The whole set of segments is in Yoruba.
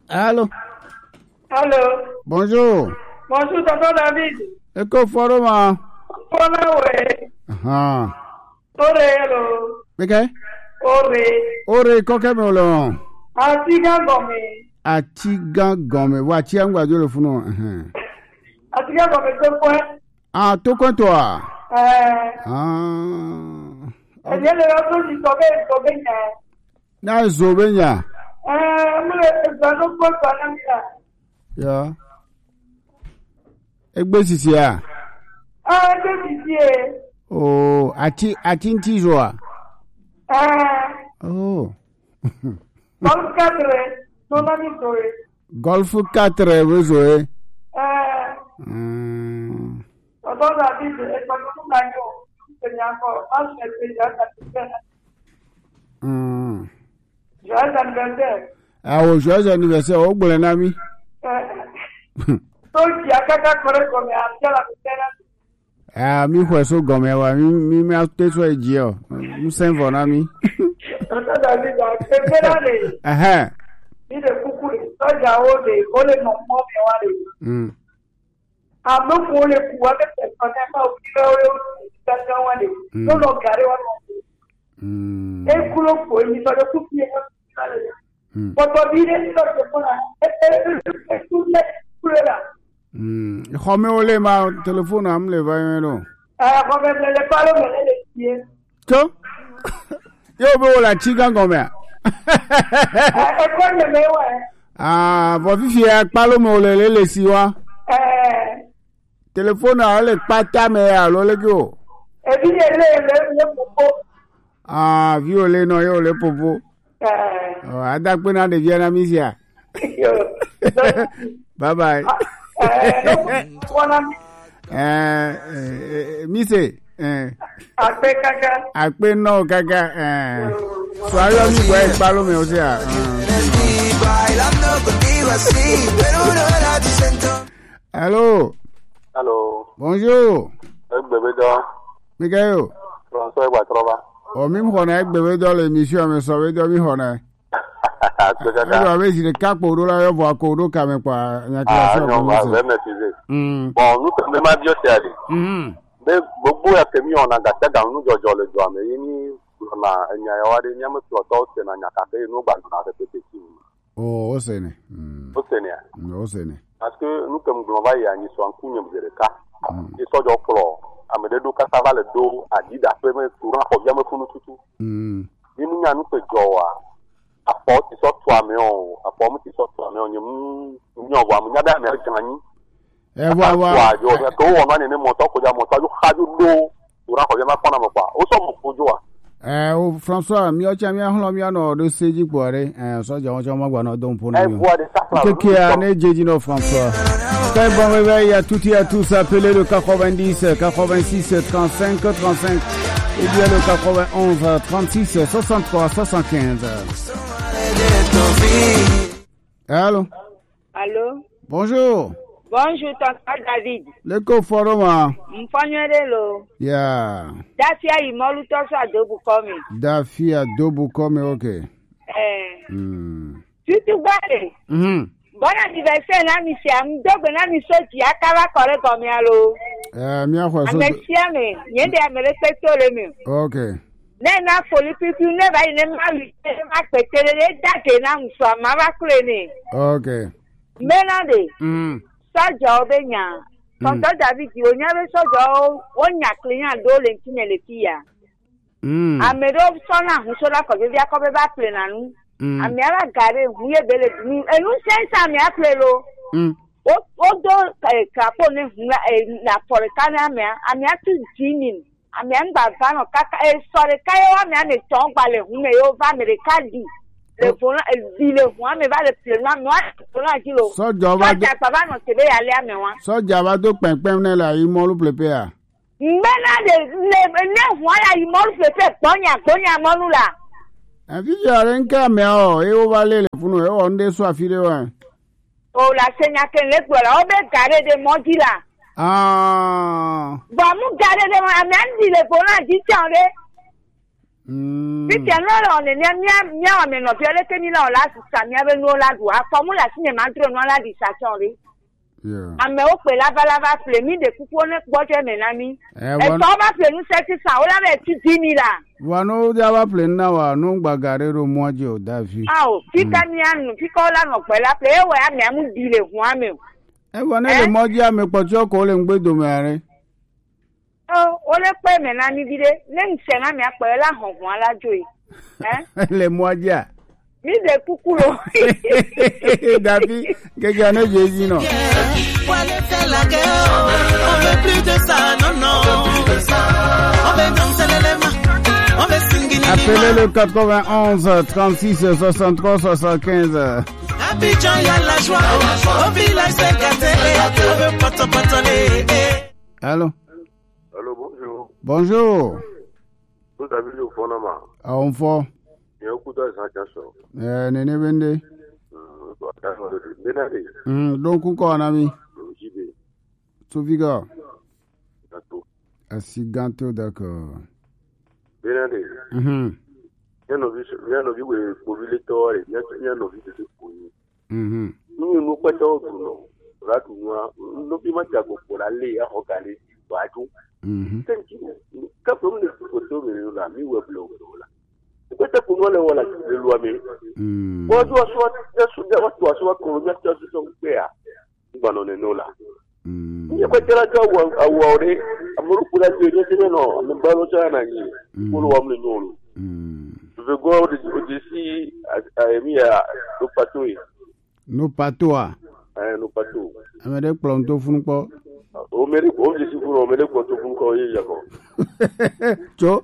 Allô? Allô? Bonjour. Bonjour, tonton David. Eko foroma. Fona we. Ore, hello. Beke? Ore koke me lo. Atiga gome. Wa ti angwa jo le funo. Atiga gome to point. To point toi. Ele le rato di sobe nya. Na zobenya. Mule zano ko panamia. Ya. Egbe sisi a. Egbe sisi e. Oh, ati ntizoa. Oh. Golf 4, non la mi soe. Golf 4 rezoe. Allora dice, e quando un anno teniamo altre Joyeux anniversaire. Joyeux anniversaire, o gbole na mi. So ki akaka kore come a la pena. Mi so gome wa mi ateso ejio. Mi senvo na mi. Ni de kukuri soja o de ole no mo mi wa de. Amo ko le ku wa te ko na ma o ki o ta ta wa de. No lo gare wa no. E kulo ko ni so de ku ki e na le. Poto bi de ni so de ko na. E ku le kulera. Khome ole ma telephone am le va no. Khome le palo me le tie. To? Yo be la chiga ngome. Vo fifi e palo mo le siwa. Telephone a le pata me a lo le go. E bi le popo. Vi ole no yo le popo. Ada pe na de viena misia. Bye bye. Mise. Akpe no gaga. Suayo mi güey palo me o sea. Allô. Bonjour. Miguel. François Watrova. Mi mhona gbebe do l'émission me so we do mi hona. Yo ave si le capo do la yo vo akodo ka me kwa nya classe. Non, va maîtriser. Bon, nous quand même à Dieu c'est aller. Mais beaucoup à que mi on a gâté dans nous jojo le joie mais ni na nya ya wari nya me to to na nya ka ke no ba na répétition. Oh, o sene. O sene. Parce que nous comme on va y a ni so en kunye mzereka. Et so jo pro amede do ka ça va le do adida pe me courant ko bien me funu tutu. Ni mu nya nu pe jowa. Apo ti so to ame o, apo mu ti so to ame o nyu wa mu nya da me kan ni. Wa jo ko wo ma ni moto ko ja moto ju khaju do courant ko bien ma pona mo pa. O so mo fojo wa. François, mi ocha mi ahlo mi ano do seji gbore so je won cho magba no don pona mi. Keke a ne jeji no François. Très bon réveil à toutes et à tous, appelez le 90 86 35 35 et bien le 91 36 63 75. Allô? Bonjour. Bonjour, tonton David. Le co-forum. Mfanyelelo. Yeah. Dafia imolu toso adobu kome. Dafia adobu kome, okay. Tutu bale. Bon anniversaire na misi amdogo na misoti akara kore kome alo. Mi akwa so. Amesiame, yende amerespecto le mi. Okay. Nena foli pipi neba ine ma petelele dake na mswa mama klene. Okay. Menade. Soja obenya. Tonton David onyabe soja onya client do le ntine le tia. Amedo sona husola ko bia ko be ba plena nu. Amiara gare huye bele ni enu sensa mi aplelo. O do kapo ne na forikana amia tu jinin. Amia ngba vano kaka sore kayo amia ne tongbale hume yo va America di. Le volant le volant me va le plena moi volant kilo. So jova do papa no tebe ale amewa. So java do pempem ne la imolu plepe a. Mbena de ne voila imolu plepe tonya molu la. Afi jare nka me o e o vale le funu e o nde so afire wa. O la senya ken le gbola o be gare de modila. Ba mu gare de amandi le volant di chanre. Pite no on nya me no pele teni na ola sisa mi abe no la do a formula si ne mandro no la di sachori. Yeah. Ame o pe lava play mi de kuku ne gboje me na mi. E to ba play nu set sa o la be ti dini la. Wa no dia ba play na wa no gbagare ro mo aje o da fi. O fika ni anu fika o la no pe la play e we ame amu di le hu ame. E wa na le mo ji ame po ti o ko le ngbe do mere. O le pe me na ni dire le nse na mi ape la hon hon alajo yi. Le mo aje. Mi de kukuro. David, quelqu'un a dit non. On veut plus de ça, non. On veut danser l'élément. On veut singing. Appelez le 91 36 63 75. Abidjan, y a la joie. Au village, c'est gâté. On veut potonner. Allô? Allô, bonjour. Bonjour. Vous avez vu au fond, maman? Ah, on fait. Il y a un coup de sang. Nene Bende. Donc, on a un ami. Souviga. Asiganto, d'accord. Benade. Il y a un ovi pour le tour et il y a un ovi de ce point. Nous nous pas tant pour nous. Là, nous ne pouvons pas pour aller à regarder. Quand on est photo, mais là, nous sommes là. Peut-être pour nous, on a le loi, mais on doit soit qu'on mette ça sur son père. On est là. Il y a pas de la joie à voir. Amour pour la vie, non, on ne va pas le pour l'homme le nom. Je veux voir d'ici à Emia, nos patouilles. Nos patois. Nos patous. Avec planto fun pas. Au mérite, au dessus pour au mérite pour tout le monde, il y a pas.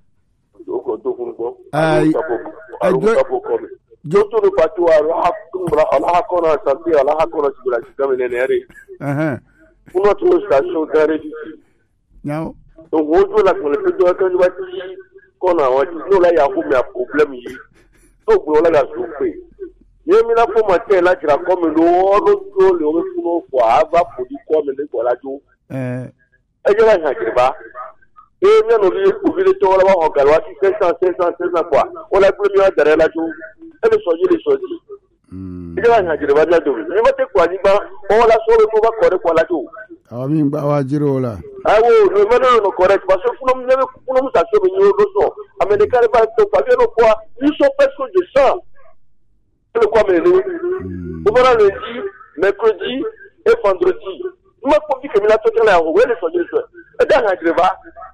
Joto no patu ala hakona santi ala hakona sibula kama nenere uno tu station gare d'ici now donc wojo la ko le pedo kan ni wati kona wati no la ya ko me problem yi to gbo la ga soupe yemi na fo matin la jira comme no le funo ko ava podi ko me le ko la jo e je la ngiriba. Et bien, nous vivons les tours là-bas en Galois, 500 quoi. On a plus mieux derrière la joue. Et les choisis. Et là, on a dit, on va te quoi, on l'a sauvé pour correct pour la joue. Ah, oui, bah, dire là. Ah, oui, le maintenant, nous correct, parce que pour nous, ça sauve une leçon. Américains, les balles, pas bien, quoi. Ils sont presque de sang. C'est le quoi, mais nous voilà lundi, mercredi et vendredi. Nous avons dit que nous avons là, on va les choisir. Et dans la grève,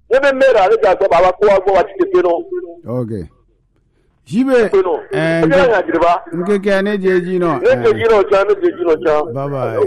ok. Jibe. Nke kane jeji no. Bye bye.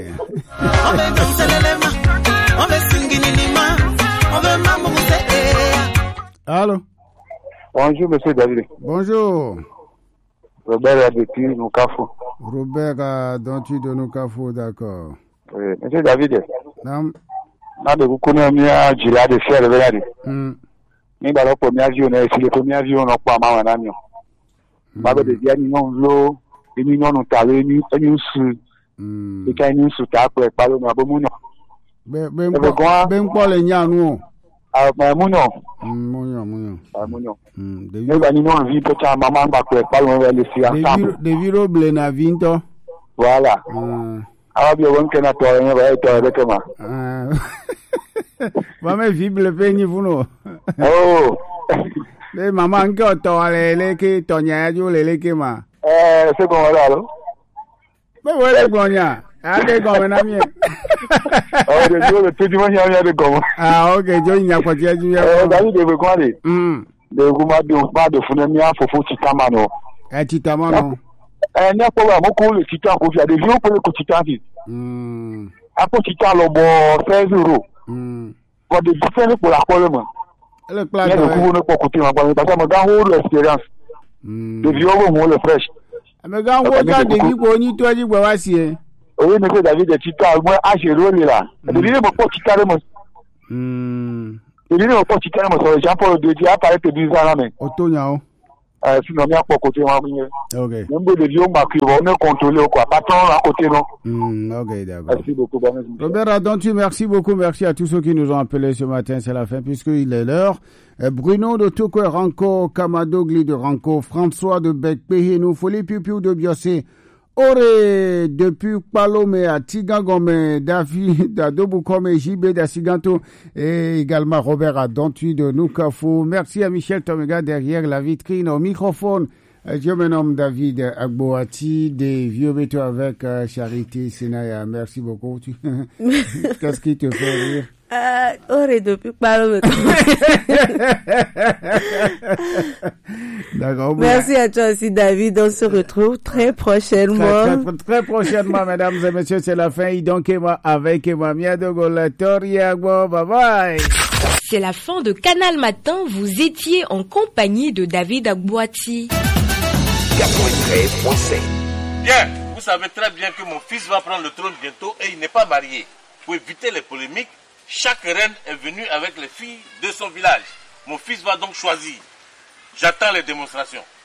Allô. Bonjour monsieur David. Bonjour. Robert depuis Nukafu. Robert Dontu de Nukafu, d'accord. Oui, monsieur David. Non. Na de kuna mia jira de faire velade ni ba lo po mi avion na fi ko mi avion no pa ma wa na mi o ba be de dia ni no lo ni no no ta le ni eni su e ka ni su ta ko e pa lo na bo mu no be npo le nya nu o ma mu no de ba ni no vi po cha mama ba ko e pa lo le si asa de viro ble na vinto voilà ah bien on kana to ne ba to de kama va me vible peni funo oh le mama nko to le ke to nya ju le ke ma se ko wala lo be wele gonya a de go na mi oh de jo te di mo nya de go ah okay jo nya ko ti ju ya David de ko ale de ko ma de funa mi afofo ti tamano ti tamano ní àpò àmókò lè títà kò fi àdèjì ó pé kò títà sí. Àpò títà lọ bọ̀ 5-0. Bọ̀dé dífẹ́ ní pòlà pọ́lẹ̀ mọ̀. Ní ẹ̀rọ kúrò ní pọ̀kùtì wọn pàmò ìtàkùn àmọ́ gáhùn ó lọ experience. Dèbí ó wò lè fresh. Àmọ́ gáhùn ó jáde nípa onítọ́jú gbọ̀ wá sí ẹ. Òwe ní pé David títà ọgbọ́n àṣèré ó lè rà. Dèbí ní pọ̀ títà rẹ̀ mọ̀. Dèbí ní pọ̀ títà rẹ̀ mọ̀ sọ̀rọ̀ ìṣàpọ̀ òdòdó àpàrẹ̀ tèbí sára mẹ́. Ó tó yàn ó. sinon il y a pas côté moi bien. OK. Même des vieux marqués on est contrôlé quoi, pas tant à côté non. OK, d'accord. Merci beaucoup. Robert Adontu, merci beaucoup, merci à tous ceux qui nous ont appelés ce matin, c'est la fin puisqu'il est l'heure. Bruno de Toko Ranko, Kamadogli de Ranko, François de Bekpehenou, Folie Piu de Biosé, Ore depuis Palome à Tigangome, David Dadobukome, JB d'Asiganto et également Robert Adontu de Nukafou. Merci à Michel Tomega derrière la vitrine au microphone. Je me nomme David Agboati des Vieux Béto avec Charité Senaya. Merci beaucoup. Qu'est-ce qui te fait rire? Depuis Palome. D'accord. Merci à toi aussi, David. On se retrouve très prochainement. Très prochainement, mesdames et messieurs, c'est la fin. Donc, avec Mamia de Golatoria. Bye bye. C'est la fin de Canal Matin. Vous étiez en compagnie de David Agboati. Bien, vous savez très bien que mon fils va prendre le trône bientôt et il n'est pas marié. Pour éviter les polémiques, chaque reine est venue avec les filles de son village. Mon fils va donc choisir. J'attends les démonstrations.